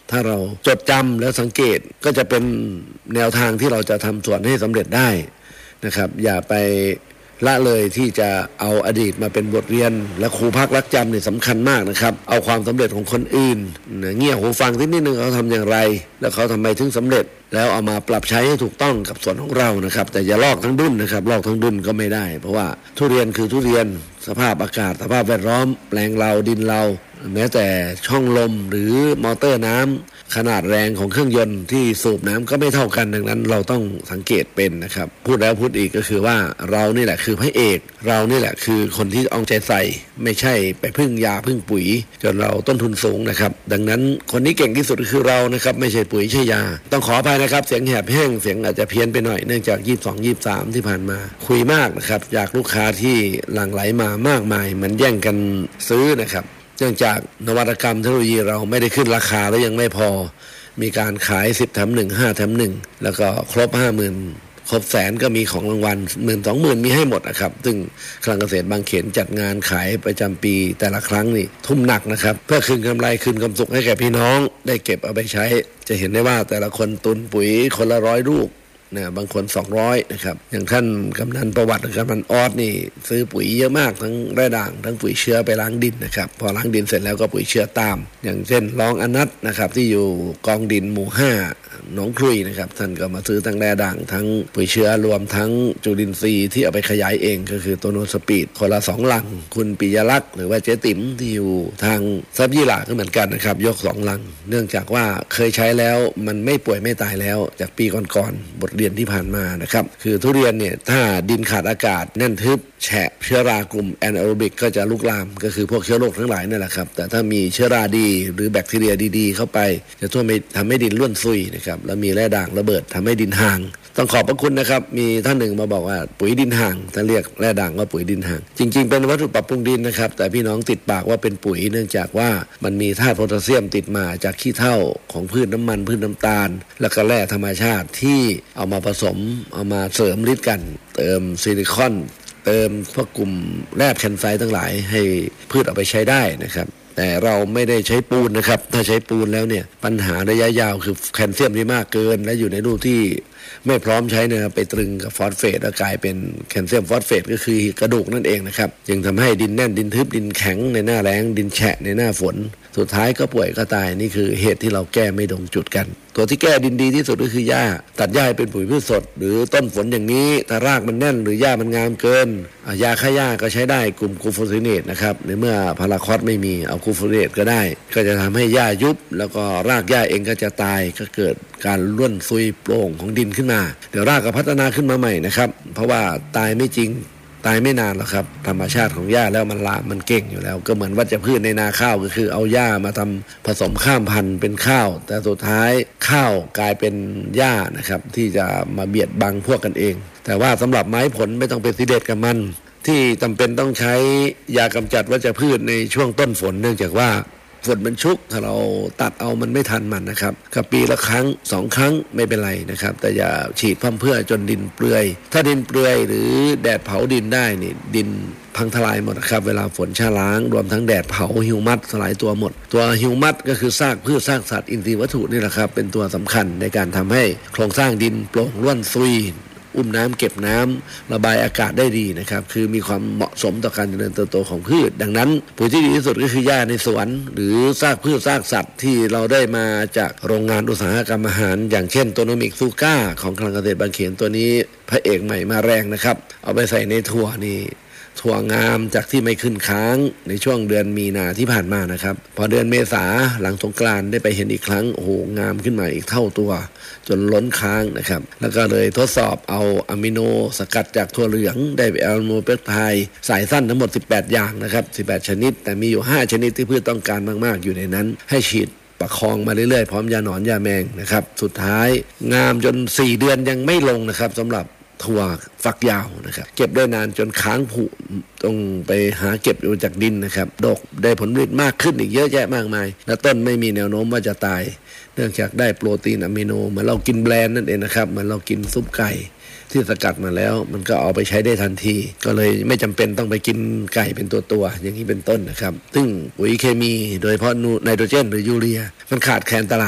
ถ้าเราจดจำแล้วสังเกตก็จะเป็นแนวทางที่เราจะทำสวนให้สำเร็จได้นะครับอย่าไปละเลยที่จะเอาอดีตมาเป็นบทเรียนและครูพักรักจำเนี่ยสำคัญมากนะครับเอาความสำเร็จของคนอื่นเงี่ยหูฟังนิดนึงเขาทำอย่างไรแล้วเขาทำไมถึงสำเร็จแล้วเอามาปรับใช้ให้ถูกต้องกับสวนของเรานะครับแต่อย่าลอกทั้งดุ้นนะครับลอกทั้งดุ้นก็ไม่ได้เพราะว่าทุเรียนคือทุเรียนสภาพอากาศสภาพแวดล้อมแปลงเราดินเราแม้แต่ช่องลมหรือมอเตอร์น้ำขนาดแรงของเครื่องยนต์ที่สูบน้ำก็ไม่เท่ากันดังนั้นเราต้องสังเกตเป็นนะครับพูดแล้วพูดอีกก็คือว่าเรานี่แหละคือพระเอกเรานี่แหละคือคนที่เอาใจใส่ไม่ใช่ไปพึ่งยาพึ่งปุ๋ยจนเราต้นทุนสูงนะครับดังนั้นคนนี้เก่งที่สุดคือเรานะครับไม่ใช่ปุ๋ยใช่ยาต้องขออภัยนะครับเสียงแหบแห้งเสียงอาจจะเพี้ยนไปหน่อยเนื่องจาก22-23ที่ผ่านมาคุยมากนะครับจากลูกค้าที่หลั่งไหลมามากมายมันแย่งกันซื้อนะครับเนื่องจากนวัตกรรมเทคโนโลยีเราไม่ได้ขึ้นราคาแล้วยังไม่พอมีการขาย10 แถม 1 5 แถม 1แล้วก็ครบ 50,000 ครบแสนก็มีของรางวัล 10,000-20,000 มีให้หมดนะครับซึ่งคลังเกษตรบางเขนจัดงานขายประจำปีแต่ละครั้งนี่ทุ่มหนักนะครับเพื่อคืนกำไรคืนความสุขให้แก่พี่น้องได้เก็บเอาไปใช้จะเห็นได้ว่าแต่ละคนตุนปุ๋ยคนละ100 ลูกนะบางคน200นะครับอย่างท่านกำนันประวัติกำนันออสนี่ซื้อปุ๋ยเยอะมากทั้งแร่ด่างทั้งปุ๋ยเชื้อไปล้างดินนะครับพอล้างดินเสร็จแล้วก็ปุ๋ยเชื้อตามอย่างเช่นรองอนัทนะครับที่อยู่กองดินหมู่5หนองครุยนะครับท่านก็มาซื้อทั้งแร่ด่างทั้งปุ๋ยเชื้อรวมทั้งจุลินทรีย์ที่เอาไปขยายเองก็คือโตโนสปีดคนละ2 ลังคุณปิยลักษณ์หรือว่าเจ๊ติ๋มที่อยู่ทางซับยี่หร่าก็เหมือนกันนะครับยก2 ลังเนื่องจากว่าเคยใช้แล้วมันไม่ป่วยไม่ตายแล้วจากปีก่อนๆบทเรียนที่ผ่านมานะครับคือทุเรียนเนี่ยถ้าดินขาดอากาศแน่นทึบแฉะเชื้อรากลุ่มแอนแอโรบิกก็จะลุกลามก็คือพวกเชื้อโรคทั้งหลายนั่นแหละครับแต่ถ้ามีเชื้อราดีหรือแบคทีเรียดีๆเข้าไปจะทำให้ดินร่วนซุยนะครับแล้วมีแร่ด่างระเบิดทำให้ดินห่างต้องขอบพระคุณนะครับมีท่านหนึ่งมาบอกว่าปุ๋ยดินห่างถ้าเรียกแร่ด่างว่าปุ๋ยดินห่างจริงๆเป็นวัตถุปรับปรุงดินนะครับแต่พี่น้องติดปากว่าเป็นปุ๋ยเนื่องจากว่ามันมีธาตุโพแทสเซียมติดมาจากขี้เถ้าของพืชน้ำมันพืชน้ำตาลแล้วก็แร่ธรรมชาติที่เอามาผสมเอามาเสริมฤทธิ์กันเติมซิลิคอนเติมพวกกลุ่มแร่แคนไซต์ทั้งหลายให้พืชเอาไปใช้ได้นะครับแต่เราไม่ได้ใช้ปูนนะครับถ้าใช้ปูนแล้วเนี่ยปัญหาระยะยาวคือแคลเซียมที่มากเกินและอยู่ในรูปที่ไม่พร้อมใช้เนี่ยไปตรึงกับฟอสเฟตแล้วกลายเป็นแคลเซียมฟอสเฟตก็คือกระดูกนั่นเองนะครับจึงทำให้ดินแน่นดินทึบดินแข็งในหน้าแล้งดินแฉะในหน้าฝนสุดท้ายก็ป่วยก็ตายนี่คือเหตุที่เราแก้ไม่ตรงจุดกันตัวที่แก้ดินดีที่สุดก็คือหญ้าตัดหญ้าให้เป็นปุ๋ยพืชสดหรือต้นฝนอย่างนี้ถ้ารากมันแน่นหรือหญ้ามันงามเกินยาฆ่าหญ้าก็ใช้ได้กลุ่มกูโฟซิเนตนะครับในเมื่อพาราคอสไม่มีเอากูโฟซิเนตก็ได้ก็จะทำให้หญ้ายุบแล้วก็รากหญ้าเองก็จะตายก็เกิดการร่วนซุยโปร่งของดินขึ้นมาเดี๋ยวรากก็พัฒนาขึ้นมาใหม่นะครับเพราะว่าตายไม่จริงตายไม่นานหรอกครับธรรมชาติของหญ้าแล้วมันลามมันเก่งอยู่แล้วก็เหมือนวัชพืชในนาข้าวก็คือเอาหญ้ามาทำผสมข้ามพันธุ์เป็นข้าวแต่สุดท้ายข้าวกลายเป็นหญ้านะครับที่จะมาเบียดบังพวกกันเองแต่ว่าสำหรับไม้ผลไม่ต้องไปซีเด็ดกับมันที่จำเป็นต้องใช้ยากำจัดวัชพืชในช่วงต้นฝนเนื่องจากว่าฝนมันชุกถ้าเราตัดเอามันไม่ทันมันนะครับกับปีละครั้ง2 ครั้งไม่เป็นไรนะครับแต่อย่าฉีดพร่ำเพรื่อจนดินเปลือยถ้าดินเปลือยหรือแดดเผาดินได้นี่ดินพังทลายหมดครับเวลาฝนชะล้างรวมทั้งแดดเผาฮิวมัสสลายตัวหมดตัวฮิวมัสก็คือซากพืชซากสัตว์อินทรีย์วัตถุนี่แหละครับเป็นตัวสำคัญในการทำให้โครงสร้างดินโปร่งร่วนซุยอุ้มน้ำเก็บน้ำระบายอากาศได้ดีนะครับคือมีความเหมาะสมต่อการเจริญเติบโตของพืชดังนั้นปุ๋ยที่ดีที่สุดก็คือหญ้าในสวนหรือซากพืชซากสัตว์ที่เราได้มาจากโรงงานอุตสาหกรรมอาหารอย่างเช่นโตโนมิกซูก้าของคลังเกษตรบางเขนตัวนี้พระเอกใหม่มาแรงนะครับเอาไปใส่ในถั่วนี่ถั่วงามจากที่ไม่ขึ้นค้างในช่วงเดือนมีนาที่ผ่านมานะครับพอเดือนเมษาหลังสงกรานต์ได้ไปเห็นอีกครั้งโอ้โหงามขึ้นมาอีกเท่าตัวจนล้นค้างนะครับแล้วก็เลยทดสอบเอาอะมิโนสกัดจากถั่วเหลืองได้ไปอะโมเปปไทด์สายสั้นทั้งหมด18 อย่างนะครับ18 ชนิดแต่มีอยู่5 ชนิดที่พืชต้องการมากๆอยู่ในนั้นให้ฉีดประคองมาเรื่อยๆพร้อมยาหนอนยาแมงนะครับสุดท้ายงามจน4 เดือนยังไม่ลงนะครับสำหรับถั่วฝักยาวนะครับเก็บได้นานจนค้างผุต้องไปหาเก็บอยู่จากดินนะครับดกได้ผลผลิตมากขึ้นอีกเยอะแยะมากมายและต้นไม่มีแนวโน้มว่าจะตายเนื่องจากได้โปรตีนอะมิโนเหมือนเรากินแบรนด์นั่นเองนะครับเหมือนเรากินซุปไก่ที่สกัดมาแล้วมันก็เอาไปใช้ได้ทันทีก็เลยไม่จำเป็นต้องไปกินไก่เป็นตัวอย่างนี้เป็นต้นนะครับซึ่งปุ๋ยเคมีโดยเฉพาะไนโตรเจนหรือยูเรียมันขาดแคลนตลาด